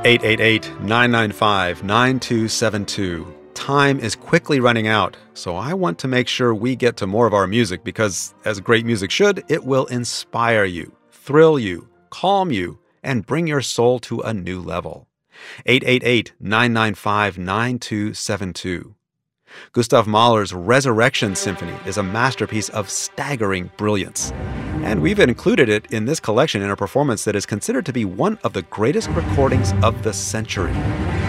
888-995-9272. Time is quickly running out, so I want to make sure we get to more of our music because, as great music should, it will inspire you, thrill you, calm you, and bring your soul to a new level. 888-995-9272. Gustav Mahler's Resurrection Symphony is a masterpiece of staggering brilliance. And we've included it in this collection in a performance that is considered to be one of the greatest recordings of the century.